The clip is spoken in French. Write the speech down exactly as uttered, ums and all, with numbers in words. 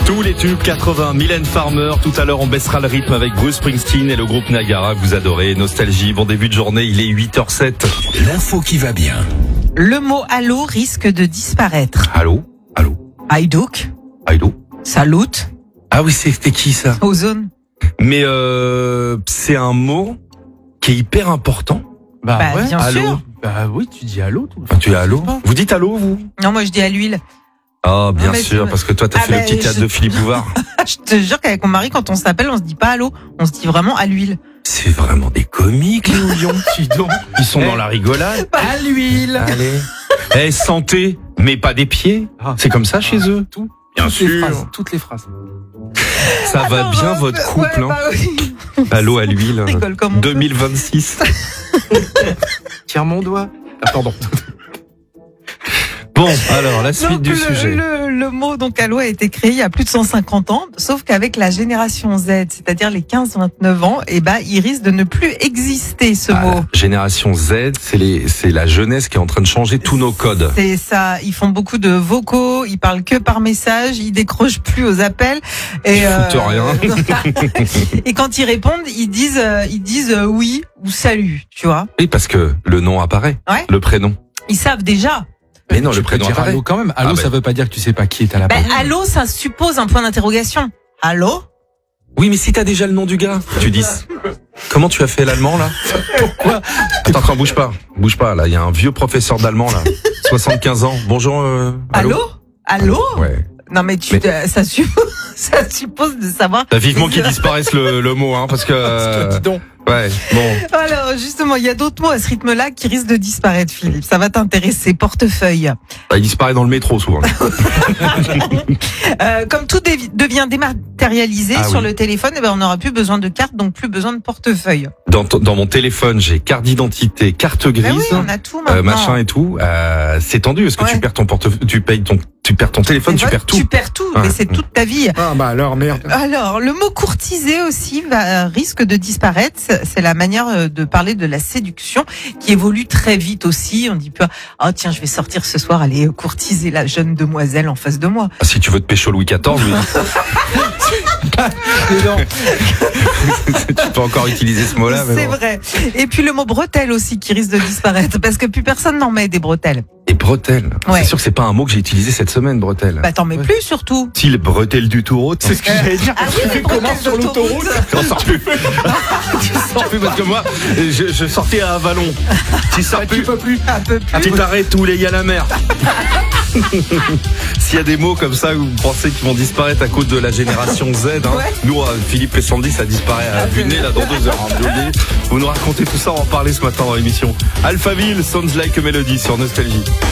Tous les tubes quatre-vingts, Mylène Farmer. Tout à l'heure, on baissera le rythme avec Bruce Springsteen et le groupe Niagara que vous adorez. Nostalgie, bon début de journée, il est huit heures sept. L'info qui va bien. Le mot allô risque de disparaître. Allô? Allô? Haïdouk, Allô? salut, Ah oui, c'était qui ça? ozone. Mais euh, c'est un mot qui est hyper important. Bah, Bah, ouais. bien allô. sûr. Bah oui, tu dis allô tout le Ah, tu es allô? Je sais pas. Vous dites allô, vous? Non, moi je dis à l'huile. Ah, bien Non, mais sûr, c'est- parce que toi, t'as Ah, fait bah, le petit théâtre je- de Philippe Bouvard. Je te jure qu'avec mon mari, quand on s'appelle, on se dit pas allô, on se dit vraiment à l'huile. C'est vraiment des comiques, les houillons. dis donc. Ils sont Eh. dans la rigolade. À l'huile. Allez. Eh, santé, mais pas des pieds. Ah. C'est comme ça chez Ah, eux. Tout. Bien toutes les sûr. phrases, toutes les phrases. Ça va Alors, bien euh, votre ouais, couple, hein. bah oui. Allô à l'huile. On rigole comme on peut. deux mille vingt-six. Tire mon doigt. Ah, pardon. Bon, alors, la suite Donc, du le, sujet. Le, le mot donc allô a été créé il y a plus de cent cinquante ans, sauf qu'avec la génération Z, c'est-à-dire les quinze vingt-neuf ans, eh ben, il risque de ne plus exister ce Ah, mot. la génération Z, c'est les, c'est la jeunesse qui est en train de changer tous nos codes. C'est ça, ils font beaucoup de vocaux, ils parlent que par message, ils décrochent plus aux appels. Et, Ils foutent rien. et quand ils répondent, ils disent, euh, ils disent euh, oui ou salut, tu vois. Oui, parce que le nom apparaît. Ouais. Le prénom. Ils savent déjà. Mais non, Tu le peux prénom dire apparaît. allô quand même. Allô, Ah, bah. ça veut pas dire que tu sais pas qui est à la Ben, barre. allô, ça suppose un point d'interrogation. Allô? Oui, mais si t'as déjà le nom du gars, tu dis. Comment tu as fait l'allemand, là? Pourquoi? Attends, attends, bouge pas. Bouge pas, là. Il y a un vieux professeur d'allemand, là. soixante-quinze ans. Bonjour, euh, Allô? Allô? Ouais. Non mais tu, Mais- euh, ça suppose, ça suppose de savoir. Bah, vivement qu'il disparaisse le, le mot, hein, parce que, euh, Dis donc. ouais, bon. Alors justement, il y a d'autres mots à ce rythme-là qui risquent de disparaître, Philippe. Ça va t'intéresser. Portefeuille. Bah, il disparaît dans le métro, souvent. Euh, comme tout dévi- devient dématérialisé Ah sur oui. le téléphone, eh ben on n'aura plus besoin de carte, donc plus besoin de portefeuille. Dans, ton- dans mon téléphone, j'ai carte d'identité, carte grise. Ben oui, on a tout maintenant. Euh, machin et tout, euh, c'est tendu. Est-ce que Ouais. tu perds ton portefeuille, tu payes ton, tu perds ton téléphone, tu Téléphone, perds tout. Tu perds tout, Ouais. mais c'est toute ta vie. Ah bah alors merde. Alors, le mot courtiser aussi va, risque de disparaître. C'est la manière euh, de parler de la séduction qui évolue très vite aussi. On dit pas, oh tiens, je vais sortir ce soir, aller courtiser la jeune demoiselle en face de moi. Ah, si tu veux te pécho Louis quatorze, oui. Mais non. tu peux encore utiliser ce mot-là. mais C'est bon. vrai. Et puis le mot bretelle aussi qui risque de disparaître parce que plus personne n'en met des bretelles. Et bretelle. Ouais. C'est sûr que c'est pas un mot que j'ai utilisé cette semaine, bretelle. Bah t'en mets Ouais. plus surtout. Si, les bretelles du taureau, c'est ce que j'allais dire. Ah oui, les bretelles sur l'autoroute J'en sors plus. J'en sors plus parce que moi, je, je sortais à Avalon. Tu sors Tu plus. peux plus. Un peu plus. Tu t'arrêtes tous les gars à la mer. S'il y a des mots comme ça où vous pensez qu'ils vont disparaître à cause de la génération Z, hein, Ouais. nous, euh, Philippe et Sandy, ça disparaît à vue de nez là dans deux heures. Hein, je vous le dis. Vous nous racontez tout ça, on va en parler ce matin dans l'émission. Alphaville, Sounds Like a Melody sur Nostalgie.